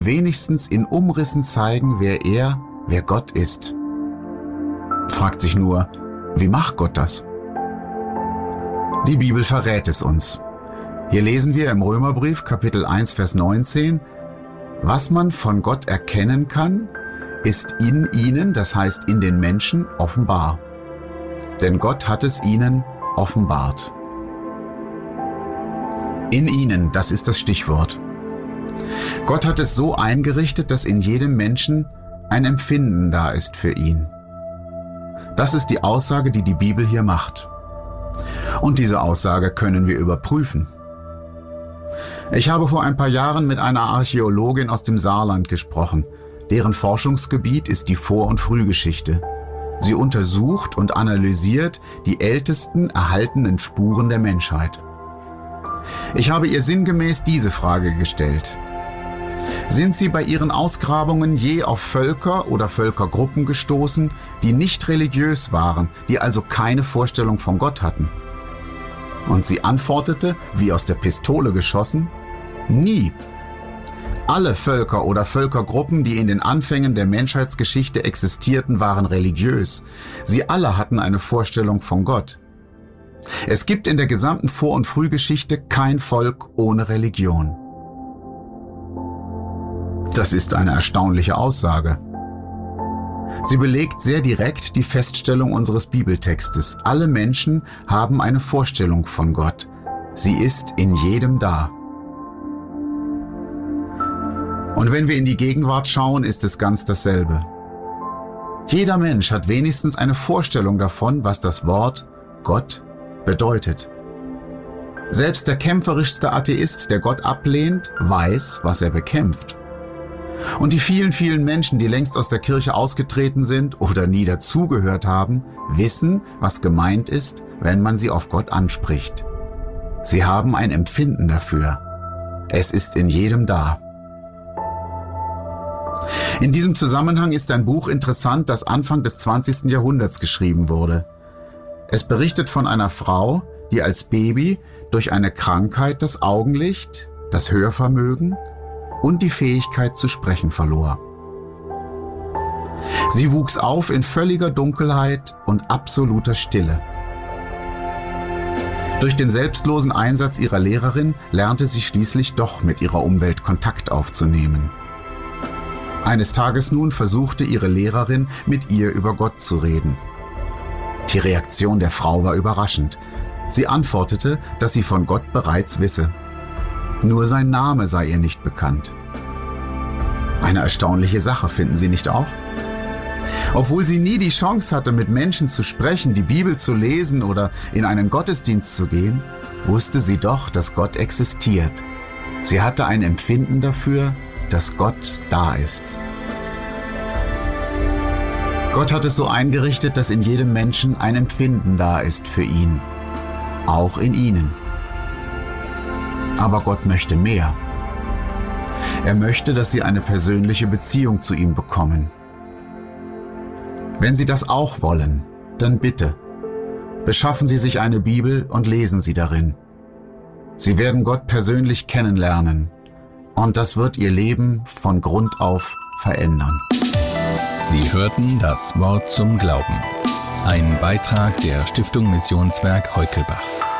wenigstens in Umrissen zeigen, wer Gott ist. Fragt sich nur, wie macht Gott das? Die Bibel verrät es uns. Hier lesen wir im Römerbrief Kapitel 1, Vers 19, was man von Gott erkennen kann, ist in ihnen, das heißt in den Menschen, offenbar. Denn Gott hat es ihnen offenbart. In ihnen, das ist das Stichwort. Gott hat es so eingerichtet, dass in jedem Menschen ein Empfinden da ist für ihn. Das ist die Aussage, die die Bibel hier macht. Und diese Aussage können wir überprüfen. Ich habe vor ein paar Jahren mit einer Archäologin aus dem Saarland gesprochen. Deren Forschungsgebiet ist die Vor- und Frühgeschichte. Sie untersucht und analysiert die ältesten erhaltenen Spuren der Menschheit. Ich habe ihr sinngemäß diese Frage gestellt. Sind Sie bei Ihren Ausgrabungen je auf Völker oder Völkergruppen gestoßen, die nicht religiös waren, die also keine Vorstellung von Gott hatten? Und sie antwortete, wie aus der Pistole geschossen, nie. Alle Völker oder Völkergruppen, die in den Anfängen der Menschheitsgeschichte existierten, waren religiös. Sie alle hatten eine Vorstellung von Gott. Es gibt in der gesamten Vor- und Frühgeschichte kein Volk ohne Religion. Das ist eine erstaunliche Aussage. Sie belegt sehr direkt die Feststellung unseres Bibeltextes. Alle Menschen haben eine Vorstellung von Gott. Sie ist in jedem da. Und wenn wir in die Gegenwart schauen, ist es ganz dasselbe. Jeder Mensch hat wenigstens eine Vorstellung davon, was das Wort Gott bedeutet. Selbst der kämpferischste Atheist, der Gott ablehnt, weiß, was er bekämpft. Und die vielen, vielen Menschen, die längst aus der Kirche ausgetreten sind oder nie dazugehört haben, wissen, was gemeint ist, wenn man sie auf Gott anspricht. Sie haben ein Empfinden dafür. Es ist in jedem da. In diesem Zusammenhang ist ein Buch interessant, das Anfang des 20. Jahrhunderts geschrieben wurde. Es berichtet von einer Frau, die als Baby durch eine Krankheit das Augenlicht, das Hörvermögen und die Fähigkeit zu sprechen verlor. Sie wuchs auf in völliger Dunkelheit und absoluter Stille. Durch den selbstlosen Einsatz ihrer Lehrerin lernte sie schließlich doch mit ihrer Umwelt Kontakt aufzunehmen. Eines Tages nun versuchte ihre Lehrerin, mit ihr über Gott zu reden. Die Reaktion der Frau war überraschend. Sie antwortete, dass sie von Gott bereits wisse. Nur sein Name sei ihr nicht bekannt. Eine erstaunliche Sache, finden Sie nicht auch? Obwohl sie nie die Chance hatte, mit Menschen zu sprechen, die Bibel zu lesen oder in einen Gottesdienst zu gehen, wusste sie doch, dass Gott existiert. Sie hatte ein Empfinden dafür, dass Gott da ist. Gott hat es so eingerichtet, dass in jedem Menschen ein Empfinden da ist für ihn, auch in Ihnen. Aber Gott möchte mehr. Er möchte, dass Sie eine persönliche Beziehung zu ihm bekommen. Wenn Sie das auch wollen, dann bitte, beschaffen Sie sich eine Bibel und lesen Sie darin. Sie werden Gott persönlich kennenlernen und das wird Ihr Leben von Grund auf verändern. Sie hörten das Wort zum Glauben. Ein Beitrag der Stiftung Missionswerk Heukelbach.